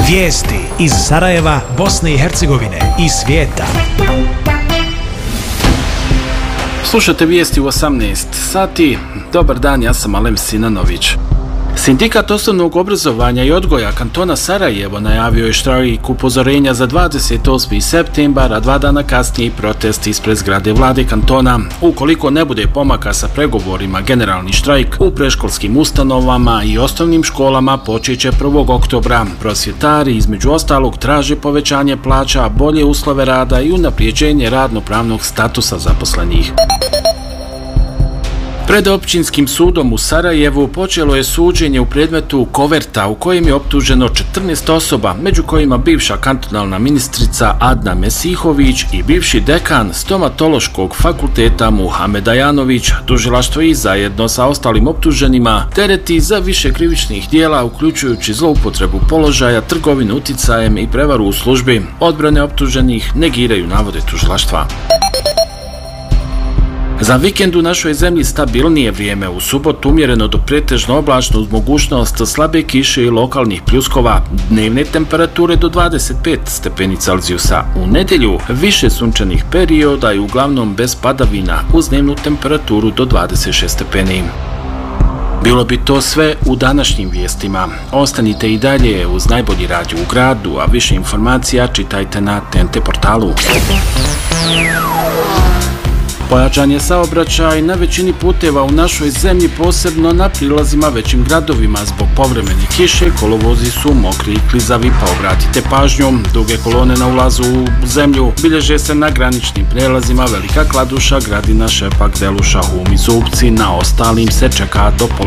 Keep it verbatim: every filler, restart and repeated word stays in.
Vijesti iz Sarajeva, Bosne i Hercegovine i svijeta. Slušajte vijesti u osamnaest sati. Dobar dan, ja sam Alem Sinanović. Sindikat osnovnog obrazovanja i odgoja kantona Sarajevo najavio je štrajk upozorenja za dvadeset osmi septembar, a dva dana kasnije i protest ispred zgrade vlade kantona. Ukoliko ne bude pomaka sa pregovorima, generalni štrajk u predškolskim ustanovama i osnovnim školama počet će prvog oktobra. Prosvjetari između ostalog traže povećanje plaća, bolje uslove rada i unaprijeđenje radno-pravnog statusa zaposlenih. Pred općinskim sudom u Sarajevu počelo je suđenje u predmetu Koverta u kojem je optuženo četrnaest osoba, među kojima bivša kantonalna ministrica Adna Mesihović i bivši dekan stomatološkog fakulteta Muhamed Ajanović. Tužilaštvo i zajedno sa ostalim optuženima tereti za više krivičnih dijela, uključujući zloupotrebu položaja, trgovinu uticajem i prevaru u službi. Odbrane optuženih negiraju navode tužilaštva. Za vikend u našoj zemlji stabilnije vrijeme, u subotu umjereno do pretežno oblačno uz mogućnost slabe kiše i lokalnih pljuskova, dnevne temperature do dvadeset pet stepeni Celzijusa. U nedjelju više sunčanih perioda i uglavnom bez padavina uz dnevnu temperaturu do dvadeset šest stepeni. Bilo bi to sve u današnjim vijestima. Ostanite i dalje uz najbolji radio u gradu, a više informacija čitajte na T N T portalu. Pojačan je saobraćaj na većini puteva u našoj zemlji, posebno na prilazima većim gradovima. Zbog povremene kiše kolovozi su mokri i klizavi, pa obratite pažnju. Duge kolone na ulazu u zemlju bilježe se na graničnim prelazima Velika Kladuša, Gradina, Šepak, Deluša, Hum i Zupci. Na ostalim se čeka do pola